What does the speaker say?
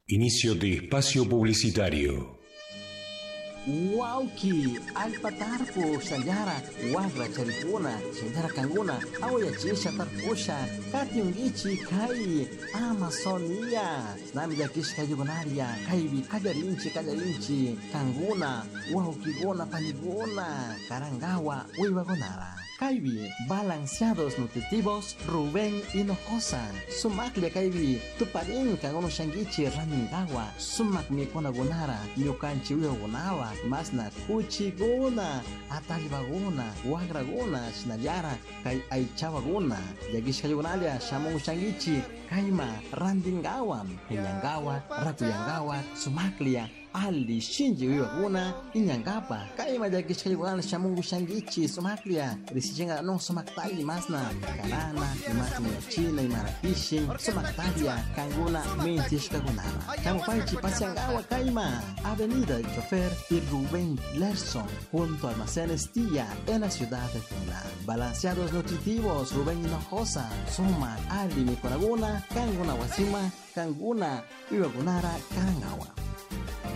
Inicio de espacio publicitario. Wauki, alpatarpo, shayara, wagra, charipuna, shayara kanguna, aoya chisha tarpusha, katiungichi, kai, Amazonia, nami jakish kayugonaria, kaibi, kajarinchi, kanguna, waukigona, panigona, karangawa, uiwagonara. Kaibi, balanceados nutritivos, Rubén Hinojosa, sumaklia kaibi, tuparin kangono shangichi raningawa, sumak mi konagonara, nyokanchi uiwagonawa, masna kuchigona, atalibagona, wagragona, shinayara, kai aichawagona, yagish kayugonalia, shamon shangichi, kaima, randingawa, hinyangawa, rakuyangawa, sumaklia, Ali shinji wiwaguna inyangapa kaima jakish kayugonalia shamungu shangichi sumaklia risijinga no sumaktali masna kanana imati china imarakishi sumaktalia kanguna mentish kagunara kamupaichi pasiangawa kaima Avenida del Chofer y Rubén Lerson junto a Almacenes Tía en la ciudad de Tula. Balanceados nutritivos Rubén Hinojosa suma Ali mikonaguna kanguna wasima kanguna wiwagunara karangawa.